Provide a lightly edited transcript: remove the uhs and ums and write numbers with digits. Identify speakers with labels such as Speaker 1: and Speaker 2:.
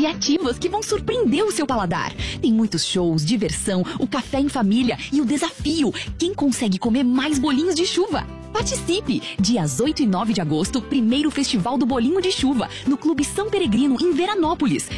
Speaker 1: criativas que vão surpreender o seu paladar. Tem muitos shows, diversão, o café em família e o desafio: quem consegue comer mais bolinhos de chuva? Participe! Dias 8 e 9 de agosto, primeiro Festival do Bolinho de Chuva, no Clube São Peregrino, em Veranópolis.